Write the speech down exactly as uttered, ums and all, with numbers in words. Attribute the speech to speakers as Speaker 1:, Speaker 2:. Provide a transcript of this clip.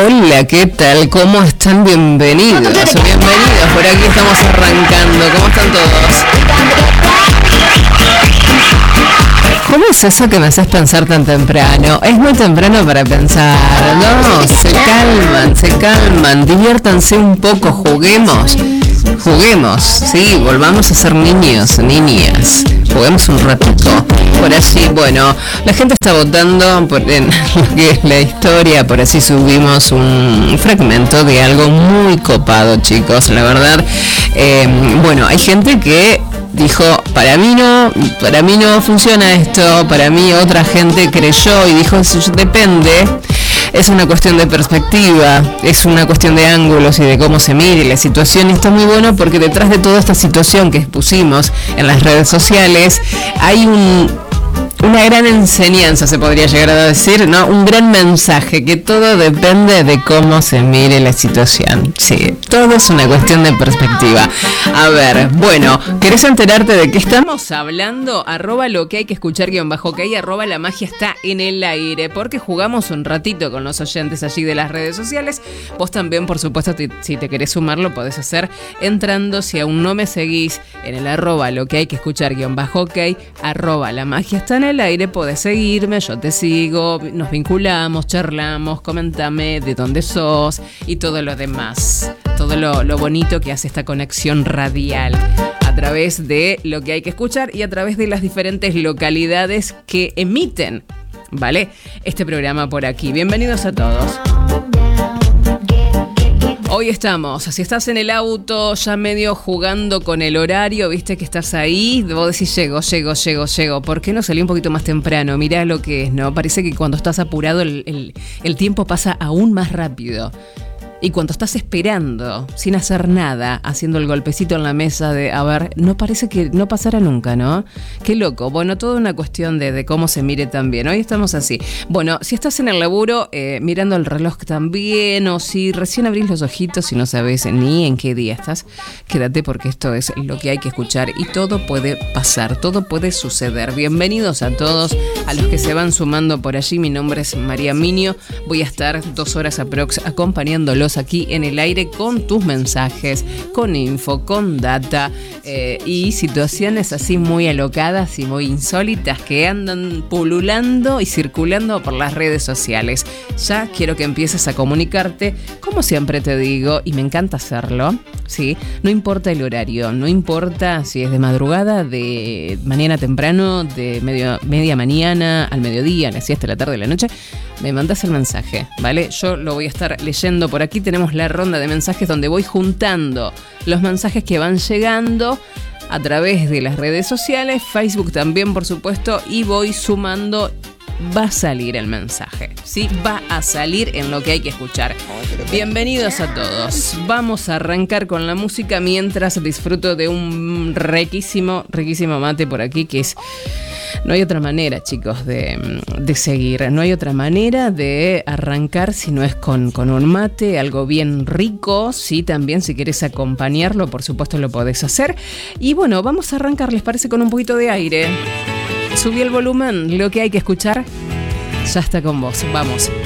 Speaker 1: Hola, ¿qué tal? ¿Cómo están? Bienvenidos, bienvenidos. Por aquí estamos arrancando. ¿Cómo están todos? ¿Cómo es eso que me haces pensar tan temprano? Es muy temprano para pensar. No, se calman, se calman. Diviértanse un poco, juguemos. Juguemos, sí, volvamos a ser niños, niñas. Juguemos un ratito. Por así, bueno, la gente está votando por en lo que es la historia. Por así subimos un fragmento de algo muy copado, chicos. La verdad, eh, bueno, hay gente que dijo, para mí no, para mí no funciona esto, para mí otra gente creyó y dijo, depende, es una cuestión de perspectiva, es una cuestión de ángulos y de cómo se mire la situación. Y está muy bueno porque detrás de toda esta situación que expusimos en las redes sociales hay un... una gran enseñanza, se podría llegar a decir, ¿no? Un gran mensaje, que todo depende de cómo se mire la situación. Sí, todo es una cuestión de perspectiva. A ver, bueno, ¿querés enterarte de qué estamos hablando? Arroba lo que hay que escuchar guión bajo que hay, arroba la magia está en el aire, porque jugamos un ratito con los oyentes allí de las redes sociales. Vos también, por supuesto, te, si te querés sumar, lo podés hacer entrando, si aún no me seguís, en el arroba lo que hay que escuchar guión bajo que arroba la magia está en el aire, podés seguirme, yo te sigo, nos vinculamos, charlamos, comentame de dónde sos y todo lo demás, todo lo, lo bonito que hace esta conexión radial a través de lo que hay que escuchar y a través de las diferentes localidades que emiten, ¿vale? Este programa por aquí. Bienvenidos a todos. Hoy estamos, si estás en el auto ya medio jugando con el horario, viste que estás ahí, vos decís llego, llego, llego, llego, ¿por qué no salí un poquito más temprano? Mirá lo que es, ¿no? Parece que cuando estás apurado el, el, el tiempo pasa aún más rápido. Y cuando estás esperando, sin hacer nada, haciendo el golpecito en la mesa de, a ver, no parece que no pasara nunca, ¿no? Qué loco. Bueno, toda una cuestión de, de cómo se mire también. Hoy estamos así. Bueno, si estás en el laburo, eh, mirando el reloj también, o si recién abrís los ojitos y no sabes ni en qué día estás, quédate porque esto es lo que hay que escuchar y todo puede pasar, todo puede suceder. Bienvenidos a todos, a los que se van sumando por allí. Mi nombre es María Minio. Voy a estar dos horas aprox acompañándolos aquí en el aire con tus mensajes, con info, con data eh, y situaciones así muy alocadas y muy insólitas que andan pululando y circulando por las redes sociales. Ya quiero que empieces a comunicarte, como siempre te digo, y me encanta hacerlo, ¿sí? No importa el horario, no importa si es de madrugada, de mañana temprano, de medio, media mañana, al mediodía, a la siesta, a la tarde, a la noche, me mandas el mensaje, ¿vale? Yo lo voy a estar leyendo por aquí. Tenemos la ronda de mensajes donde voy juntando los mensajes que van llegando a través de las redes sociales, Facebook también, por supuesto, y voy sumando. Va a salir el mensaje, ¿sí? Va a salir en lo que hay que escuchar. Bienvenidos a todos. Vamos a arrancar con la música mientras disfruto de un riquísimo, riquísimo mate por aquí, que es... No hay otra manera, chicos, de, de seguir. No hay otra manera de arrancar si no es con, con un mate, algo bien rico. Sí, también si quieres acompañarlo, por supuesto lo podés hacer. Y bueno, vamos a arrancar, ¿les parece? Con un poquito de aire. Subí el volumen, lo que hay que escuchar ya está con vos. Vamos.